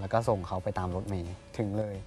แล้วก็ส่งเขาไปตามรถเมล์ถึงเลย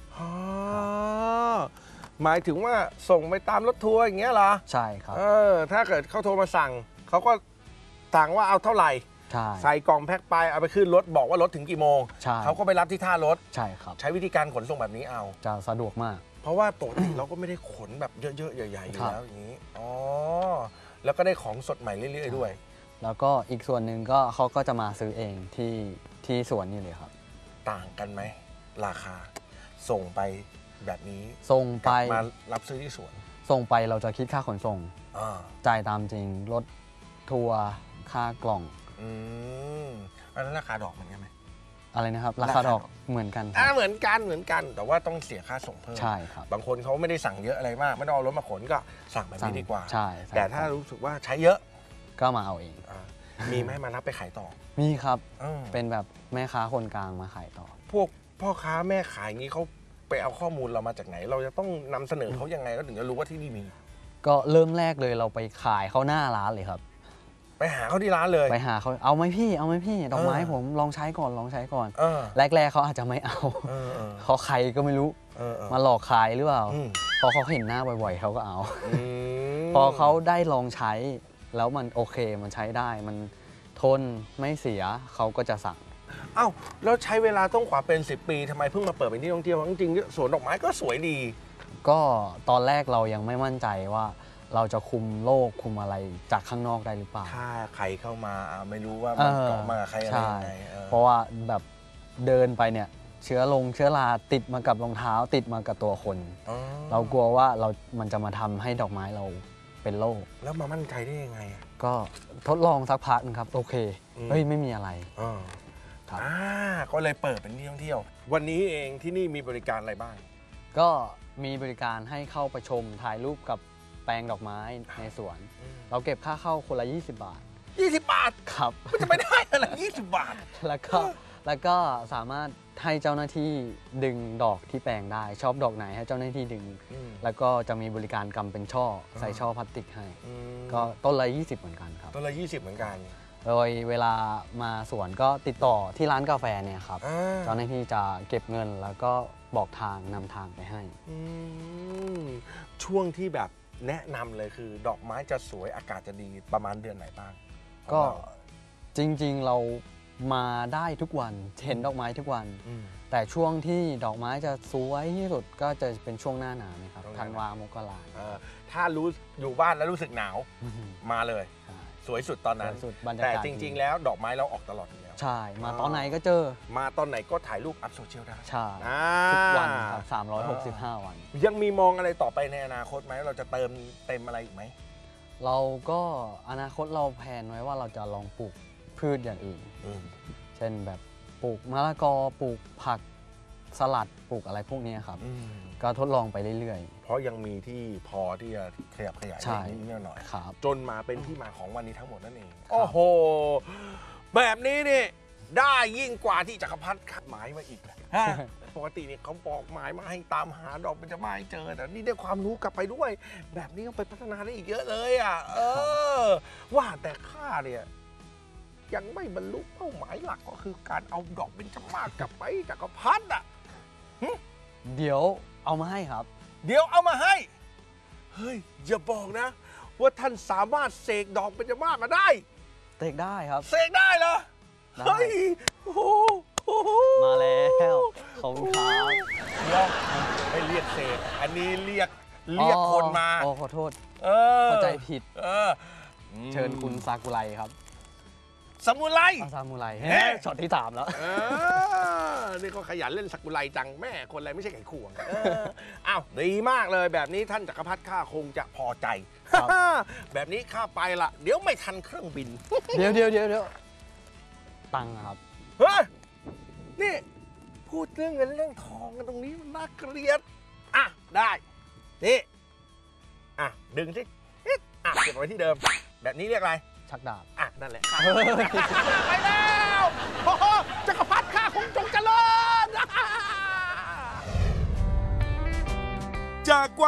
หมายถึงว่าส่งไปตามรถทัวร์อย่างเงี้ยเหรอใช่ครับถ้าเกิดเขาโทรมาสั่งเขาก็สั่งว่าเอาเท่าไหร่ใส่กล่องแพ็คไปเอาไปขึ้นรถบอกว่ารถถึงกี่โมงเขาก็ไปรับที่ท่ารถใช่ครับใช้วิธีการขนส่งแบบนี้เอาจะสะดวกมากเพราะว่าปกติเราก็ไม่ได้ขนแบบเยอะๆใหญ่ๆอยู่แล้วอย่างนี้แล้วก็ได้ของสดใหม่เรื่อยๆด้วยแล้วก็อีกส่วนหนึ่งก็เขาก็จะมาซื้อเองที่สวนนี่เลยครับต่างกันไหมราคาส่งไปแบบนี้ส่งไปมารับซื้อที่สวนส่งไปเราจะคิดค่าขนส่งจ่ายตามจริงรถทัวร์ค่ากล่องแล้วราคาดอกเหมือนกันไหมอะไรนะครับราคาดอกเหมือนกันเหมือนกันแต่ว่าต้องเสียค่าส่งเพิ่มใช่ครับบางคนเขาไม่ได้สั่งเยอะอะไรมากไม่ต้องเอารถมาขนก็สั่งแบบนี้ดีกว่าใช่แต่ถ้ารู้สึกว่าใช้เยอะก็มาเอาเองมีไหมมารับไปขายต่อมีครับเป็นแบบแม่ค้าคนกลางมาขายต่อพวกพ่อค้าแม่ขายงี้เขาไปเอาข้อมูลเรามาจากไหนเราจะต้องนำเสนอเขายังไงก็ถึงจะรู้ว่าที่นี่มีก็เริ่มแรกเลยเราไปขายเขาหน้าร้านเลยครับไปหาเขาที่ร้านเลยไปหาเขาเอาไหมพี่ดอกไม้ผมลองใช้ก่อนแรกเขาอาจจะไม่เอาเขาใครก็ไม่รู้มาหลอกขายหรือเปล่าพอเขาเห็นหน้าบ่อยๆเขาก็เอาพอเขาได้ลองใช้แล้วมันโอเคมันใช้ได้มันทนไม่เสียเขาก็จะสั่งแล้วใช้เวลาต้องกว่าเป็น10 ปีทำไมเพิ่งมาเปิดเป็นที่ท่องเที่ยวจริงๆสวนดอกไม้ก็สวยดีก็ตอนแรกเรายังไม่มั่นใจว่าเราจะคุมโรคคุมอะไรจากข้างนอกได้หรือเปล่าถ้าใครเข้ามาไม่รู้ว่ามันเกาะมาใครอะไรยังไงเพราะว่าแบบเดินไปเนี่ยเชื้อราติดมากับรองเท้าติดมากับตัวคนเรากลัวว่ามันจะมาทำให้ดอกไม้เราเป็นโรคแล้วมามั่นใจได้ยังไงก็ทดลองสักพักนึงครับโอเคเฮ้ยไม่มีอะไรครับก็เลยเปิดเป็นที่ท่องเที่ยววันนี้เองที่นี่มีบริการอะไรบ้างก็มีบริการให้เข้าไปชมถ่ายรูปกับแปลงดอกไม้ในสวนเราเก็บค่าเข้าคนละ20 บาท 20 บาทครับมันจะไม่ได้อะไร20 บาทแล้วก็สามารถให้เจ้าหน้าที่ดึงดอกที่แปลงได้ชอบดอกไหนให้เจ้าหน้าที่ดึงแล้วก็จะมีบริการกำเป็นช่อใส่ช่อพลาสติกให้ก็ต้นละ20เหมือนกันครับต้นละ20เหมือนกันโดยเวลามาสวนก็ติดต่อที่ร้านกาแฟเนี่ยครับเจ้าหน้าที่จะเก็บเงินแล้วก็บอกทางนำทางไปให้ช่วงที่แบบแนะนำเลยคือดอกไม้จะสวยอากาศจะดีประมาณเดือนไหนบ้างก็จริงๆเรามาได้ทุกวันเห็นดอกไม้ทุกวันแต่ช่วงที่ดอกไม้จะสวยที่สุดก็จะเป็นช่วงหน้าหนาวนะครับธันวามกราถ้ารู้อยู่บ้านแล้วรู้สึกหนาวมาเลยสวยสุดตอนนั้นแต่จริงๆแล้วดอกไม้เราออกตลอดอยู่แล้วใช่มาตอนไหนก็เจอมาตอนไหนก็ถ่ายรูปอัพโซเชียลได้ใช่ทุกวันครับ365 วันยังมีมองอะไรต่อไปในอนาคตไหมเราจะเติมเต็มอะไรอีกไหมเราก็อนาคตเราแพลนไว้ว่าเราจะลองปลูกพืชอย่างอื่นเช่นแบบปลูกมะละกอปลูกผักสลัดปลูกอะไรพวกนี้ครับก็ทดลองไปเรื่อยๆเพราะยังมีที่พอที่จะขยับขยายนิดหน่อยจนมาเป็นที่มาของวันนี้ทั้งหมดนั่นเองโอ้โหแบบนี้นี่ได้ยิ่งกว่าที่จักรพรรดิขัดหมายมาอีกปกติเนี่ยเขาบอกหมายมาให้ตามหาดอกเป็นจะไม่เจอแต่นี่ได้ความรู้กลับไปด้วยแบบนี้ก็ไปพัฒนาได้อีกเยอะเลยว่าแต่ข้าเนี่ยยังไม่บรรลุเป้าหมายหลักก็คือการเอาดอกเบญจมาศกลับไปจักรพรรดิเดี๋ยวเอามาให้ครับเดี๋ยวเอามาให้เฮ้ยอย่าบอกนะว่าท่านสามารถเสกดอกเบญจมาศมาได้เสกได้ครับเสกได้เหรอเฮ้ยมาแล้วขอบคุณครับเดี๋ยวไม่เรียกเสกอันนี้เรียกคนมาขอโทษเข้าใจผิดเชิญคุณซากุไรครับซามูไรช็อตที่3แล้วนี่เขาขยันเล่นซากุไรจังแม่คนอะไรไม่ใช่ไก่ข่วงอ้าวดีมากเลยแบบนี้ท่านจักรพรรดิข้าคงจะพอใจแบบนี้ข้าไปละเดี๋ยวไม่ทันเครื่องบินเดี๋ยวตังค์ครับเฮ้ยนี่พูดเรื่องเงินเรื่องทองกันตรงนี้มันน่าเกลียดได้นี่ดึงสิเก็บไว้ที่เดิมแบบนี้เรียกอะไรชักดาบนั่นแหละไปแล้วจักรพรรดิข้าคงจงเจริญจากกว่า10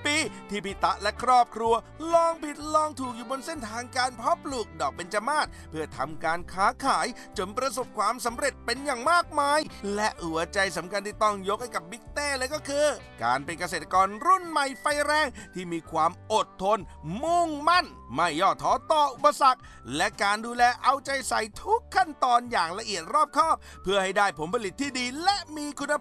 ปี ที่พี่ตะและครอบครัวลองผิดลองถูกอยู่บนเส้นทางการเพาะปลูกดอกเบญจมาศเพื่อทำการค้าขายจนประสบความสำเร็จเป็นอย่างมากมายและหัวใจสำคัญที่ต้องยกให้กับบิ๊กเต้เลยก็คือ การเป็นเกษตรกรรุ่นใหม่ไฟแรงที่มีความอดทนมุ่งมั่นไม่ย่อท้อต่ออุปสรรคและการดูแลเอาใจใส่ทุกขั้นตอนอย่างละเอียดรอบคอบเพื่อให้ได้ผลผลิตที่ดีและมีคุณ